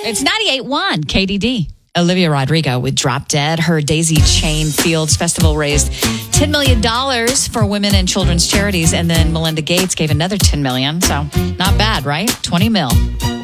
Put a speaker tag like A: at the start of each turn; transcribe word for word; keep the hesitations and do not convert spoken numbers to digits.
A: It's ninety-eight point one K D D. Olivia Rodrigo with Drop Dead. Her Daisy Chain Fields Festival raised ten million dollars for women and children's charities. And then Melinda Gates gave another ten million dollars. So not bad, right? twenty mil.